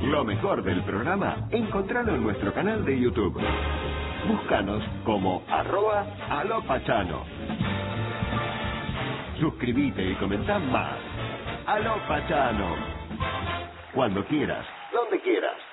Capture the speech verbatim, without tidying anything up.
Lo mejor del programa, encontralo en nuestro canal de YouTube. Búscanos como arroba alopachano. Suscríbete y comentá más. Alopachano. Cuando quieras, donde quieras.